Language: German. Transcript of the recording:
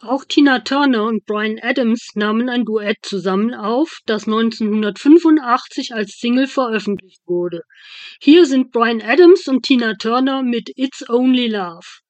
Auch Tina Turner und Bryan Adams nahmen ein Duett zusammen auf, das 1985 als Single veröffentlicht wurde. Hier sind Bryan Adams und Tina Turner mit "It's Only Love".